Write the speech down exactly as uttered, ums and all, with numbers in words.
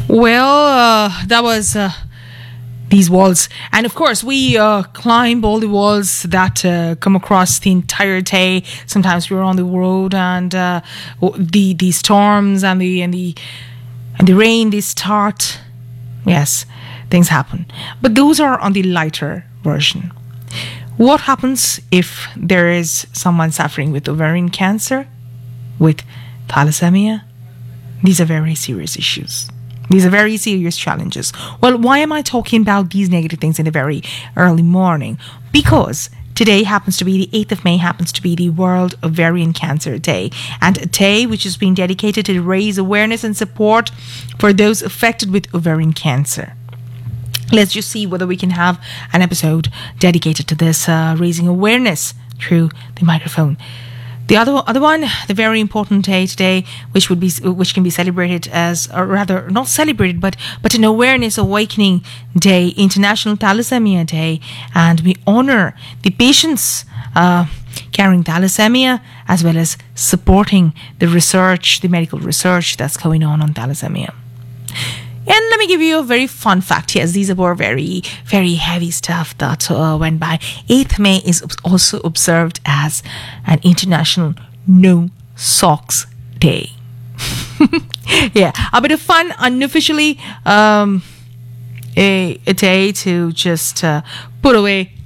Well, uh, that was uh, these walls. And of course, we uh, climb all the walls that uh, come across the entire day. Sometimes we're on the road and uh, the the storms and the and the and the rain, they start. Yes, things happen. But those are on the lighter version. What happens if there is someone suffering with ovarian cancer, with thalassemia? These are very serious issues. These are very serious challenges. Well, why am I talking about these negative things in the very early morning? Because today happens to be the eighth of May, happens to be the World Ovarian Cancer Day, and a day which has been dedicated to raise awareness and support for those affected with ovarian cancer. Let's just see whether we can have an episode dedicated to this, uh, raising awareness through the microphone. The other other one, the very important day today, which would be which can be celebrated as, or rather not celebrated, but but an awareness awakening day, International Thalassemia Day, and we honour the patients uh, carrying thalassemia as well as supporting the research, the medical research that's going on on thalassemia. And let me give you a very fun fact. Yes, these are very, very heavy stuff that uh, went by. eighth of May is also observed as an International No Socks Day. Yeah, a bit of fun, unofficially, um, a, a day to just uh, put away